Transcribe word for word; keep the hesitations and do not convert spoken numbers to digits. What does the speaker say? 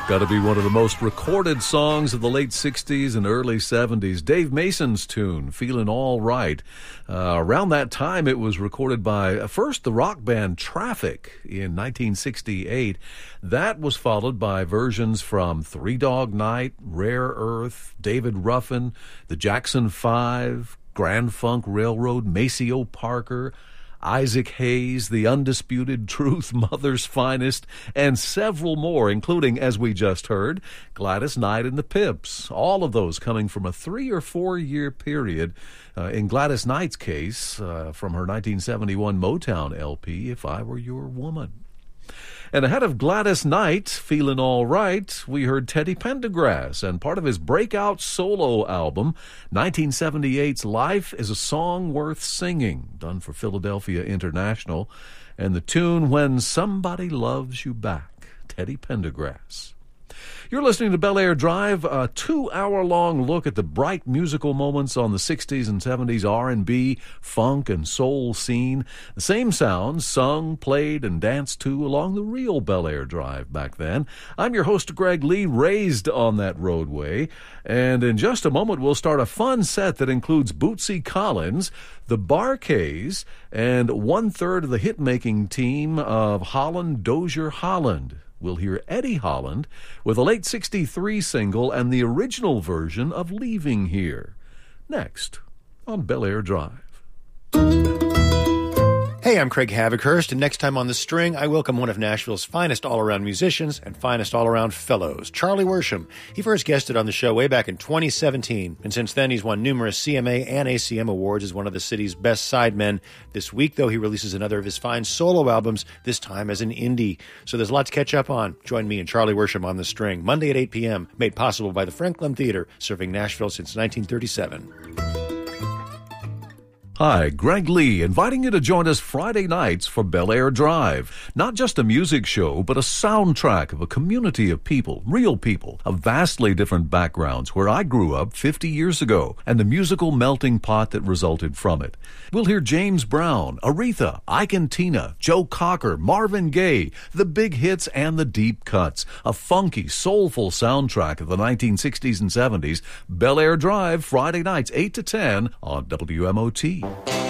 Got to be one of the most recorded songs of the late sixties and early seventies. Dave Mason's tune, Feeling All Right. Uh, around that time, it was recorded by, uh, first, the rock band Traffic in nineteen sixty-eight. That was followed by versions from Three Dog Night, Rare Earth, David Ruffin, the Jackson Five, Grand Funk Railroad, Maceo Parker, Isaac Hayes, The Undisputed Truth, Mother's Finest, and several more, including, as we just heard, Gladys Knight and the Pips. All of those coming from a three- or four-year period. Uh, in Gladys Knight's case, uh, from her nineteen seventy-one Motown L P, If I Were Your Woman. And ahead of Gladys Knight, Feeling All Right, we heard Teddy Pendergrass and part of his breakout solo album, nineteen seventy-eight's Life is a Song Worth Singing, done for Philadelphia International, and the tune When Somebody Loves You Back, Teddy Pendergrass. You're listening to Bel Air Drive, a two-hour-long look at the bright musical moments on the sixties and seventies R and B, funk, and soul scene. The same sounds sung, played, and danced to along the real Bel Air Drive back then. I'm your host, Greg Lee, raised on that roadway. And in just a moment, we'll start a fun set that includes Bootsy Collins, the Bar-Kays, and one-third of the hit-making team of Holland Dozier Holland. We'll hear Eddie Holland with a late sixty-three single and the original version of Leaving Here. Next on Bel Air Drive. Hey, I'm Craig Havikhurst, and next time on The String, I welcome one of Nashville's finest all-around musicians and finest all-around fellows, Charlie Worsham. He first guested on the show way back in twenty seventeen, and since then he's won numerous C M A and A C M awards as one of the city's best sidemen. This week, though, he releases another of his fine solo albums, this time as an indie. So there's a lot to catch up on. Join me and Charlie Worsham on The String, Monday at eight p.m., made possible by the Franklin Theater, serving Nashville since nineteen thirty-seven. Hi, Greg Lee, inviting you to join us Friday nights for Bel Air Drive. Not just a music show, but a soundtrack of a community of people, real people, of vastly different backgrounds where I grew up fifty years ago, and the musical melting pot that resulted from it. We'll hear James Brown, Aretha, Ike and Tina, Joe Cocker, Marvin Gaye, the big hits and the deep cuts. A funky, soulful soundtrack of the nineteen sixties and seventies. Bel Air Drive, Friday nights, eight to ten on W M O T.